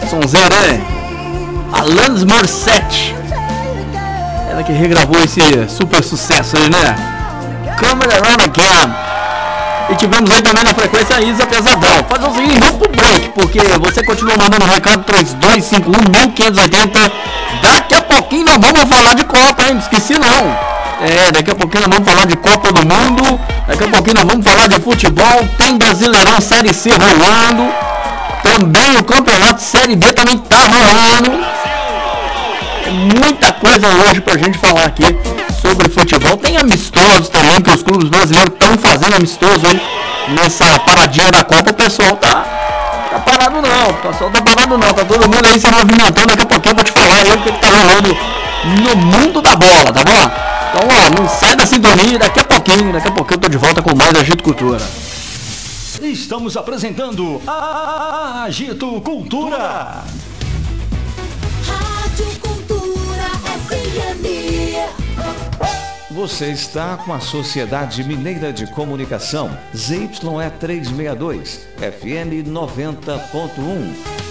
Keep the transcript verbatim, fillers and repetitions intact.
Sonzeira, né? Alanis Morissette. Ela que regravou esse super sucesso aí, né? Come Around Again. E tivemos aí também na frequência a Isa Pesadão. Faz o seguinte, vamos pro break, porque você continua mandando um recado três dois cinco um, mil quinhentos e oitenta. Daqui a pouquinho nós vamos falar de Copa, hein? Não esqueci não. É, daqui a pouquinho nós vamos falar de Copa do Mundo. Daqui a pouquinho nós vamos falar de futebol. Tem Brasileirão Série C rolando. Também o Campeonato Série B também tá rolando. É muita coisa hoje pra gente falar aqui sobre futebol. Tem amistosos também, que os clubes brasileiros estão fazendo amistoso aí nessa paradinha da Copa. O pessoal tá, tá parado não, o pessoal tá parado não, tá todo mundo aí se movimentando. Daqui a pouquinho eu vou te falar aí o que, que tá rolando no mundo da bola, tá bom? Então ó, não sai da sintonia, daqui a pouquinho, daqui a pouquinho eu tô de volta com mais Agito Cultura. Estamos apresentando a Agito Cultura. Rádio Cultura F M. Você está com a Sociedade Mineira de Comunicação, Z Y E trezentos e sessenta e dois, F M noventa ponto um.